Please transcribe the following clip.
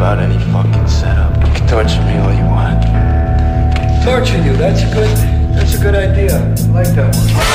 about any fucking setup. You can torture me all you want. Torture you, that's a good idea. I like that one.